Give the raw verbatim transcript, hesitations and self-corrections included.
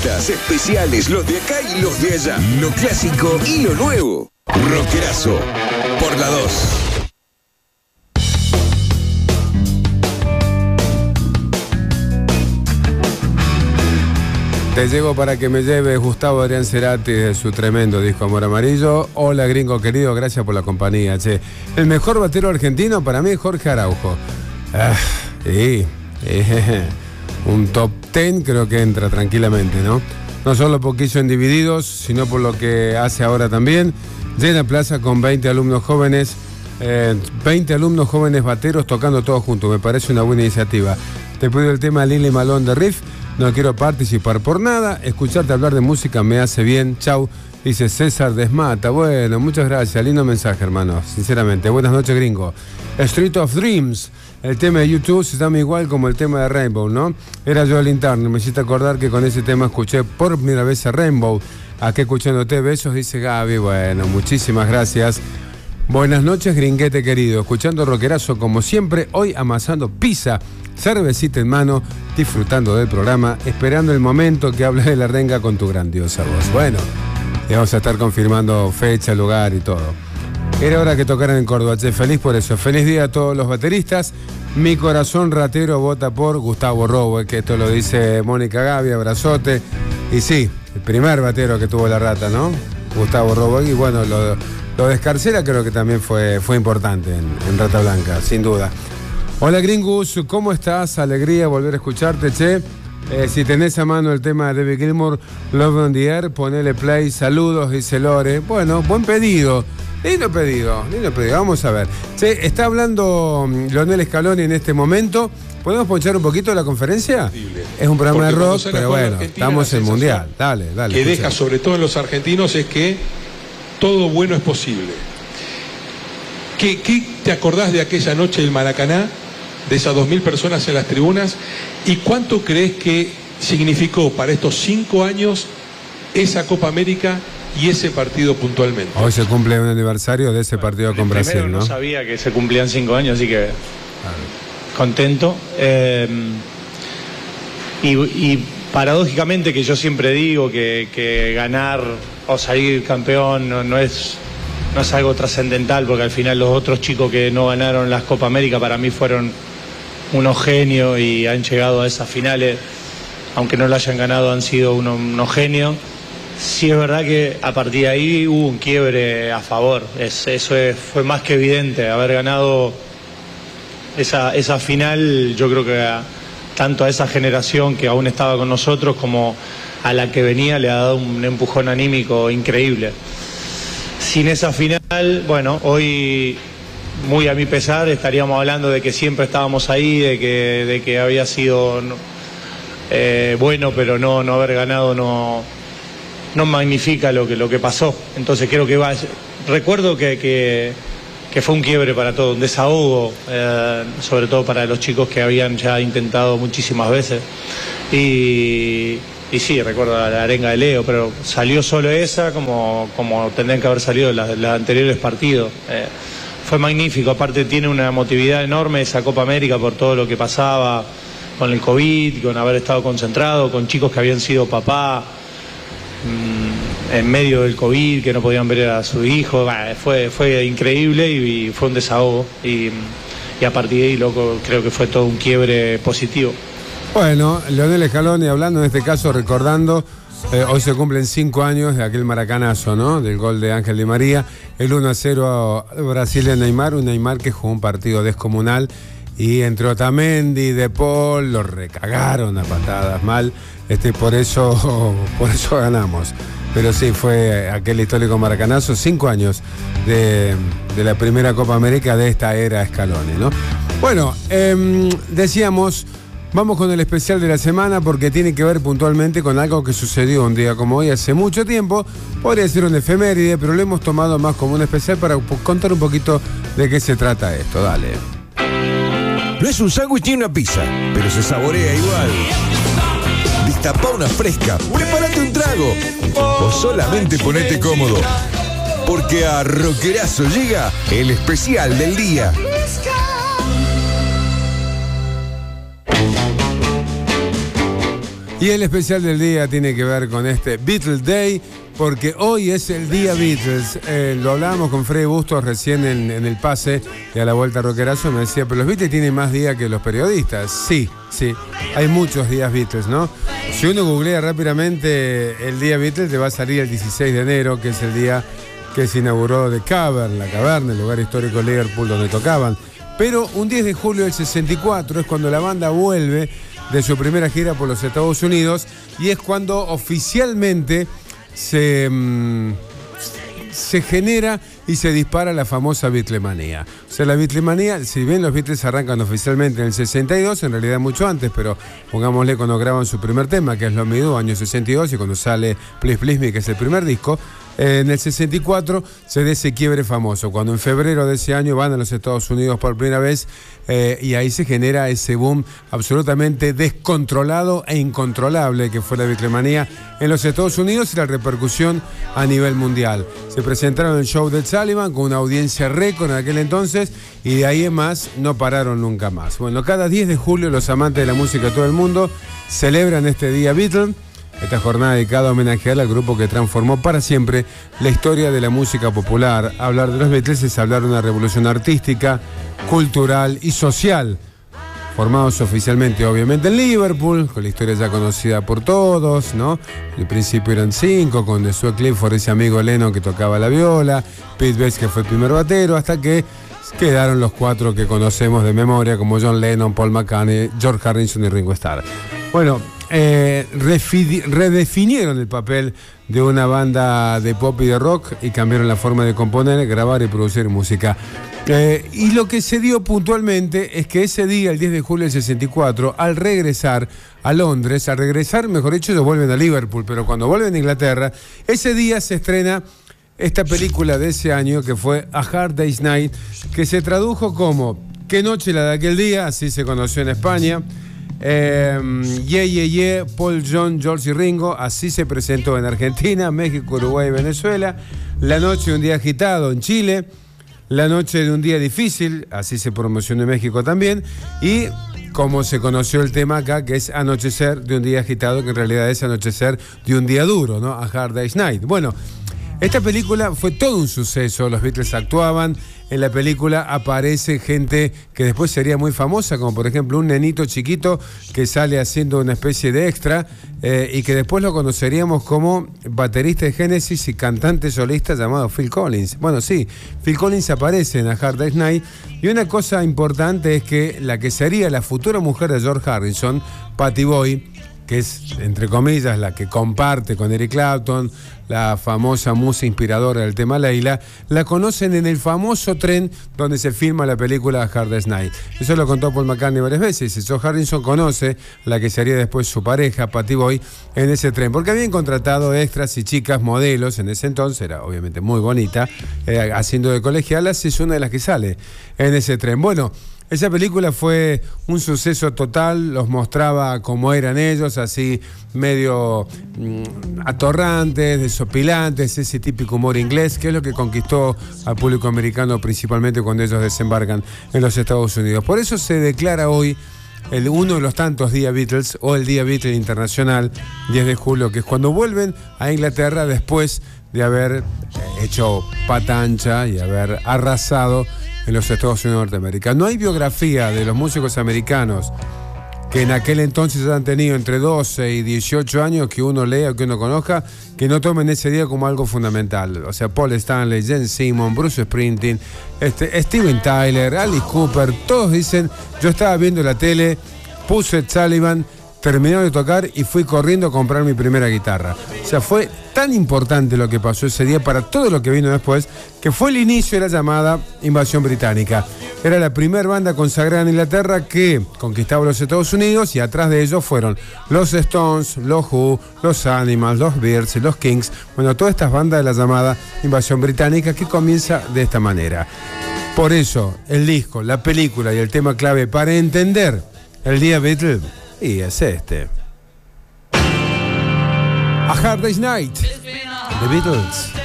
bateristas, especiales, los de acá y los de allá, lo clásico y lo nuevo. Rockerazo, por la dos. Te llego para que me lleve Gustavo Adrián Cerati de su tremendo disco Amor Amarillo. Hola, gringo querido, gracias por la compañía, che. El mejor batero argentino para mí es Jorge Araujo. Ah, sí, eh, un top ten creo que entra tranquilamente, ¿no? No solo porque hizo en Divididos, sino por lo que hace ahora también. Llena plaza con veinte alumnos jóvenes, eh, veinte alumnos jóvenes bateros tocando todos juntos. Me parece una buena iniciativa. Te pido el tema Lili Malón de Riff. No quiero participar por nada. Escucharte hablar de música me hace bien. Chau. Dice César Desmata. Bueno, muchas gracias. Lindo mensaje, hermano. Sinceramente. Buenas noches, gringo. Street of Dreams. El tema de YouTube se llama igual como el tema de Rainbow, ¿no? Era yo el interno. Me hiciste acordar que con ese tema escuché por primera vez a Rainbow. Aquí escuchándote. Besos, dice Gaby. Bueno, muchísimas gracias. Buenas noches, gringuete querido. Escuchando Rockerazo como siempre. Hoy amasando pizza. Cervecita en mano, disfrutando del programa, esperando el momento que hables de la renga con tu grandiosa voz. Bueno, y vamos a estar confirmando fecha, lugar y todo. Era hora que tocaran en Córdoba, che, feliz por eso. Feliz día a todos los bateristas. Mi corazón ratero vota por Gustavo Robo, que esto lo dice Mónica Gavi, abrazote. Y sí, el primer batero que tuvo la rata, ¿no? Gustavo Robo. Y bueno, lo, lo de Escarcela creo que también fue, fue importante en, en Rata Blanca, sin duda. Hola Gringus, ¿cómo estás? Alegría volver a escucharte, che. Eh, si tenés a mano el tema de David Gilmour, Love on the Air, ponele play, saludos, dice Lore. Bueno, buen pedido, lindo pedido, lindo pedido, vamos a ver. Che, está hablando Leonel Scaloni en este momento. ¿Podemos ponchar un poquito la conferencia? Es un programa Porque de rock, pero bueno, estamos en Mundial. Dale, dale. Que escucha. deja sobre todo en los argentinos es que todo bueno es posible. ¿Qué, qué te acordás de aquella noche del Maracaná? De esas dos mil personas en las tribunas, ¿y cuánto crees que significó para estos cinco años esa Copa América y ese partido puntualmente? Hoy se cumple un aniversario de ese partido con Primero, Brasil, ¿no? No sabía que se cumplían cinco años, así que contento. Eh, y, y paradójicamente, que yo siempre digo que, que ganar o salir campeón no, no es... no es algo trascendental, porque al final los otros chicos que no ganaron las Copa América para mí fueron unos genios y han llegado a esas finales, aunque no lo hayan ganado, han sido unos, unos genios. Sí es verdad que a partir de ahí hubo un quiebre a favor, es, eso es, fue más que evidente, haber ganado esa, esa final. Yo creo que a, tanto a esa generación que aún estaba con nosotros como a la que venía le ha dado un empujón anímico increíble. Sin esa final, bueno, hoy, muy a mi pesar, estaríamos hablando de que siempre estábamos ahí, de que, de que había sido eh, bueno, pero no, no haber ganado no, no magnifica lo que, lo que pasó. Entonces creo que va... Recuerdo que, que, que fue un quiebre para todo, un desahogo, eh, sobre todo para los chicos que habían ya intentado muchísimas veces. Y... Y sí, recuerdo la arenga de Leo, pero salió solo esa como, como tendrían que haber salido los anteriores partidos. Eh, fue magnífico, aparte tiene una emotividad enorme esa Copa América por todo lo que pasaba con el COVID, con haber estado concentrado, con chicos que habían sido papá mmm, en medio del COVID, que no podían ver a su hijo. Bah, fue, fue increíble y, y fue un desahogo. Y, y a partir de ahí, loco, creo que fue todo un quiebre positivo. Bueno, Leonel Scaloni hablando, en este caso recordando, eh, hoy se cumplen cinco años de aquel maracanazo, ¿no? Del gol de Ángel Di María, el uno a cero a Brasil de Neymar, un Neymar que jugó un partido descomunal y entre Otamendi, De Paul, lo recagaron a patadas mal, este, por eso, por eso ganamos. Pero sí, fue aquel histórico maracanazo, cinco años de, de la primera Copa América de esta era Scaloni, ¿no? Bueno, eh, decíamos... Vamos con el especial de la semana porque tiene que ver puntualmente con algo que sucedió un día como hoy hace mucho tiempo. Podría ser una efeméride, pero lo hemos tomado más como un especial para contar un poquito de qué se trata esto. Dale. No es un sándwich ni una pizza, pero se saborea igual. Destapá una fresca, prepárate un trago o solamente ponete cómodo. Porque a Rockerazo llega el especial del día. Y el especial del día tiene que ver con este Beatles Day, porque hoy es el día Beatles. Eh, lo hablábamos con Freddy Bustos recién en, en el pase y a la vuelta rockerazo me decía, pero los Beatles tienen más días que los periodistas. Sí, sí, hay muchos días Beatles, ¿no? Si uno googlea rápidamente el día Beatles, te va a salir el dieciséis de enero, que es el día que se inauguró The Cavern, la caverna, el lugar histórico de Liverpool donde tocaban. Pero un diez de julio del sesenta y cuatro es cuando la banda vuelve de su primera gira por los Estados Unidos y es cuando oficialmente se, mmm, se genera y se dispara la famosa Beatlemanía. O sea, la Beatlemanía, si bien los Beatles arrancan oficialmente en el sesenta y dos, en realidad mucho antes, pero pongámosle cuando graban su primer tema, que es Love Me Do, año sesenta y dos, y cuando sale Please Please Me, que es el primer disco, eh, en el sesenta y cuatro se da ese quiebre famoso, cuando en febrero de ese año van a los Estados Unidos por primera vez, eh, y ahí se genera ese boom absolutamente descontrolado e incontrolable que fue la Beatlemanía en los Estados Unidos y la repercusión a nivel mundial. Se presentaron en el show del Sullivan con una audiencia récord en aquel entonces y de ahí en más no pararon nunca más. Bueno, cada diez de julio los amantes de la música de todo el mundo celebran este día Beatles, esta jornada dedicada a homenajear al grupo que transformó para siempre la historia de la música popular. Hablar de los Beatles es hablar de una revolución artística, cultural y social. Formados oficialmente, obviamente, en Liverpool, con la historia ya conocida por todos, ¿no? Al principio eran cinco, con The Sue Clifford, ese amigo Lennon que tocaba la viola, Pete Best, que fue el primer batero, hasta que quedaron los cuatro que conocemos de memoria, como John Lennon, Paul McCartney, George Harrison y Ringo Starr. Bueno, eh, redefinieron el papel de una banda de pop y de rock y cambiaron la forma de componer, grabar y producir música. Eh, y lo que se dio puntualmente es que ese día, el diez de julio del sesenta y cuatro, al regresar a Londres, al regresar, mejor dicho, ellos vuelven a Liverpool, pero cuando vuelven a Inglaterra, ese día se estrena esta película de ese año que fue A Hard Day's Night, que se tradujo como ¿Qué noche la de aquel día? Así se conoció en España. Eh, yeah, yeah, yeah, Paul, John, George y Ringo, así se presentó en Argentina, México, Uruguay y Venezuela. La noche de un día agitado en Chile. La noche de un día difícil, así se promocionó en México también. Y como se conoció el tema acá, que es Anochecer de un día agitado, que en realidad es Anochecer de un día duro, ¿no? A Hard Day's Night. Bueno, esta película fue todo un suceso. Los Beatles actuaban. En la película aparece gente que después sería muy famosa, como por ejemplo un nenito chiquito que sale haciendo una especie de extra eh, y que después lo conoceríamos como baterista de Genesis y cantante solista llamado Phil Collins. Bueno, sí, Phil Collins aparece en A Hard Day's Night y una cosa importante es que la que sería la futura mujer de George Harrison, Pattie Boyd, que es, entre comillas, la que comparte con Eric Clapton, la famosa musa inspiradora del tema Leila, la conocen en el famoso tren donde se filma la película A Hard Day's Night. Eso lo contó Paul McCartney varias veces. George Harrison conoce la que sería después su pareja, Pattie Boyd, en ese tren, porque habían contratado extras y chicas modelos en ese entonces, era obviamente muy bonita, eh, haciendo de colegialas, es una de las que sale en ese tren. Bueno, esa película fue un suceso total, los mostraba como eran ellos, así medio mmm, atorrantes, desopilantes, ese típico humor inglés, que es lo que conquistó al público americano principalmente cuando ellos desembarcan en los Estados Unidos. Por eso se declara hoy el, uno de los tantos Día Beatles o el Día Beatles Internacional, diez de julio, que es cuando vuelven a Inglaterra después de haber hecho pata ancha y haber arrasado en los Estados Unidos de Norteamérica. No hay biografía de los músicos americanos que en aquel entonces han tenido entre doce y dieciocho años que uno lea o que uno conozca, que no tomen ese día como algo fundamental. O sea, Paul Stanley, Gene Simmons, Bruce Springsteen, este, Steven Tyler, Alice Cooper, todos dicen, yo estaba viendo la tele, puse Sullivan, terminé de tocar y fui corriendo a comprar mi primera guitarra. O sea, fue tan importante lo que pasó ese día para todo lo que vino después, que fue el inicio de la llamada invasión británica. Era la primera banda consagrada en Inglaterra que conquistaba los Estados Unidos y atrás de ellos fueron los Stones, los Who, los Animals, los Beatles, los Kings. Bueno, todas estas bandas de la llamada invasión británica que comienza de esta manera. Por eso, el disco, la película y el tema clave para entender el Día Beatles, y es este. A Hard Day's Night, The Beatles.